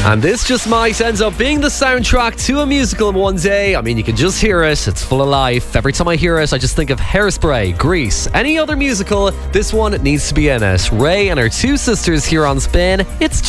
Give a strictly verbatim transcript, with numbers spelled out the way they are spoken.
And this just might end up being the soundtrack to a musical in one day. I mean, you can just hear it. It's full of life. Every time I hear it, I just think of Hairspray, Grease, any other musical. This one needs to be in it. Ray and her two sisters here on Spin. It's